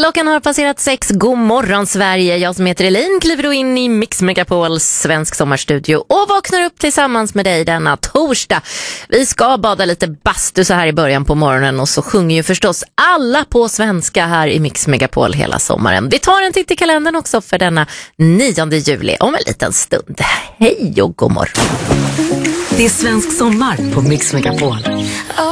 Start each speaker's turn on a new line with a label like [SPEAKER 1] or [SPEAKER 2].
[SPEAKER 1] Klockan har passerat 6. God morgon Sverige. Jag som heter Elin kliver då in i Mix Megapols svensk sommarstudio och vaknar upp tillsammans med dig denna torsdag. Vi ska bada lite bastu så här i början på morgonen och så sjunger ju förstås alla på svenska här i Mix Megapol hela sommaren. Vi tar en titt i kalendern också för denna 9 juli om en liten stund. Hej och god morgon.
[SPEAKER 2] Det är svensk sommar på Mix Megapol.